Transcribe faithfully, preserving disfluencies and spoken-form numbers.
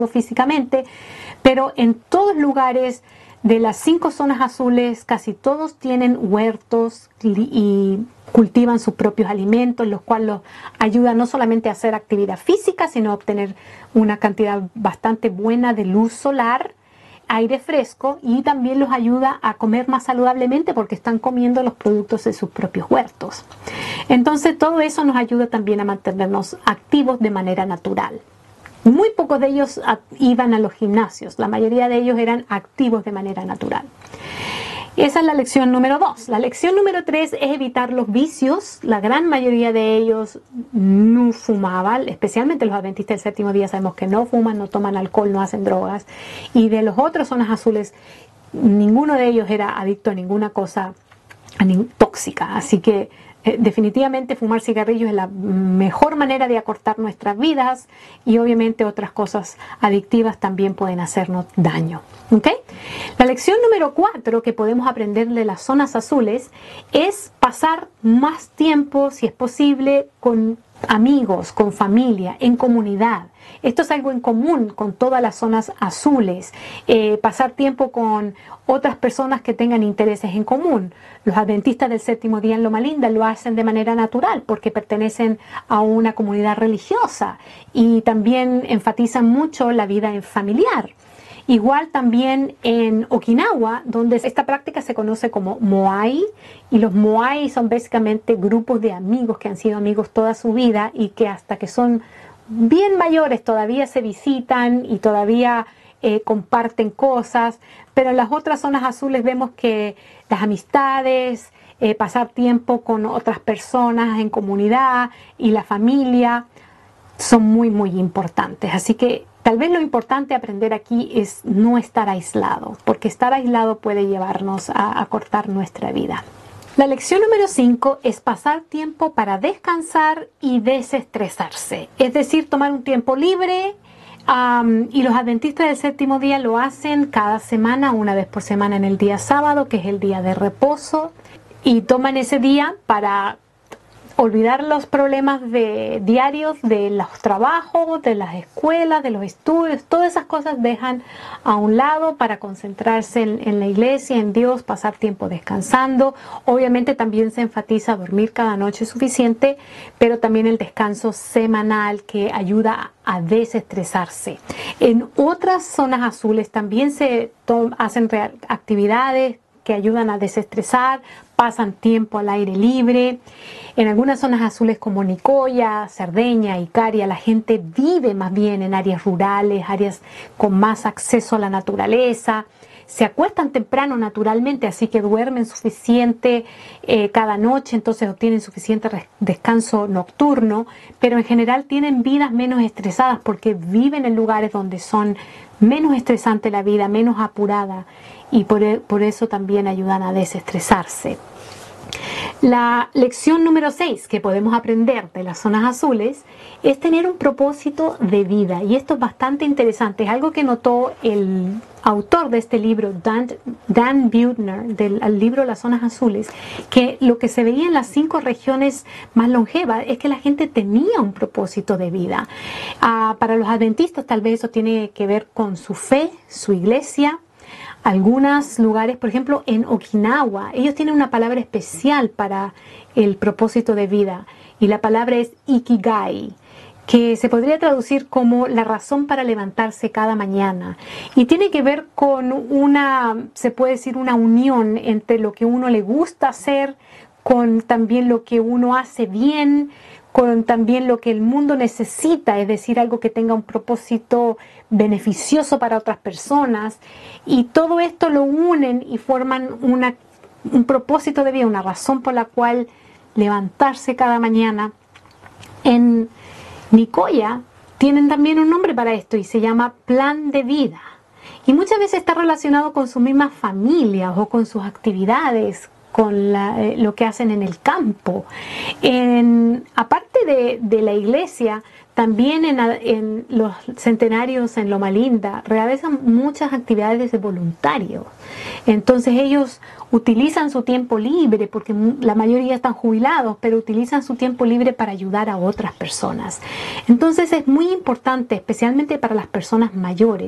físicamente, pero en todos lugares de las cinco zonas azules, casi todos tienen huertos y cultivan sus propios alimentos, los cuales los ayudan no solamente a hacer actividad física, sino a obtener una cantidad bastante buena de luz solar, aire fresco, y también los ayuda a comer más saludablemente porque están comiendo los productos de sus propios huertos. Entonces todo eso nos ayuda también a mantenernos activos de manera natural. Muy pocos de ellos iban a los gimnasios, la mayoría de ellos eran activos de manera natural. Esa es la lección número dos. La lección número tres es evitar los vicios. La gran mayoría de ellos no fumaban, especialmente los adventistas del séptimo día sabemos que no fuman, no toman alcohol, no hacen drogas. Y de los otros zonas azules, ninguno de ellos era adicto a ninguna cosa tóxica. Así que Eh, definitivamente fumar cigarrillos es la mejor manera de acortar nuestras vidas, y obviamente otras cosas adictivas también pueden hacernos daño. ¿Okay? La lección número cuatro que podemos aprender de las zonas azules es pasar más tiempo, si es posible, con amigos, con familia, en comunidad. Esto es algo en común con todas las zonas azules. Eh, pasar tiempo con otras personas que tengan intereses en común. Los adventistas del séptimo día en Loma Linda lo hacen de manera natural porque pertenecen a una comunidad religiosa y también enfatizan mucho la vida en familiar. Igual también en Okinawa, donde esta práctica se conoce como Moai, y los Moai son básicamente grupos de amigos que han sido amigos toda su vida y que hasta que son bien mayores todavía se visitan y todavía eh, comparten cosas, pero en las otras zonas azules vemos que las amistades, eh, pasar tiempo con otras personas en comunidad y la familia son muy muy importantes. Así que tal vez lo importante aprender aquí es no estar aislado, porque estar aislado puede llevarnos a acortar nuestra vida. La lección número cinco es pasar tiempo para descansar y desestresarse. Es decir, tomar un tiempo libre, um, y los adventistas del séptimo día lo hacen cada semana, una vez por semana en el día sábado, que es el día de reposo, y toman ese día para olvidar los problemas de, diarios de los trabajos, de las escuelas, de los estudios. Todas esas cosas dejan a un lado para concentrarse en, en la iglesia, en Dios, pasar tiempo descansando. Obviamente también se enfatiza dormir cada noche suficiente, pero también el descanso semanal que ayuda a desestresarse. En otras zonas azules también se hacen actividades que ayudan a desestresar, pasan tiempo al aire libre. En algunas zonas azules como Nicoya, Cerdeña, Icaria, la gente vive más bien en áreas rurales, áreas con más acceso a la naturaleza. Se acuestan temprano naturalmente, así que duermen suficiente eh, cada noche, entonces obtienen suficiente descanso nocturno, pero en general tienen vidas menos estresadas porque viven en lugares donde son menos estresante la vida, menos apurada, y por, por eso también ayudan a desestresarse. La lección número seis que podemos aprender de las zonas azules es tener un propósito de vida, y esto es bastante interesante. Es algo que notó el autor de este libro, Dan, Dan Buettner, del libro Las Zonas Azules, que lo que se veía en las cinco regiones más longevas es que la gente tenía un propósito de vida. Uh, para los adventistas tal vez eso tiene que ver con su fe, su iglesia. Algunos lugares, por ejemplo en Okinawa, ellos tienen una palabra especial para el propósito de vida, y la palabra es Ikigai, que se podría traducir como la razón para levantarse cada mañana, y tiene que ver con una, se puede decir, una unión entre lo que uno le gusta hacer con también lo que uno hace bien, con también lo que el mundo necesita, es decir, algo que tenga un propósito beneficioso para otras personas, y todo esto lo unen y forman una, un propósito de vida, una razón por la cual levantarse cada mañana. En Nicoya tienen también un nombre para esto y se llama plan de vida, y muchas veces está relacionado con sus mismas familias o con sus actividades, con la, eh, lo que hacen en el campo. En, aparte de, de la iglesia, también en, en los centenarios en Loma Linda realizan muchas actividades de voluntarios. Entonces ellos utilizan su tiempo libre, porque la mayoría están jubilados, pero utilizan su tiempo libre para ayudar a otras personas. Entonces es muy importante, especialmente para las personas mayores,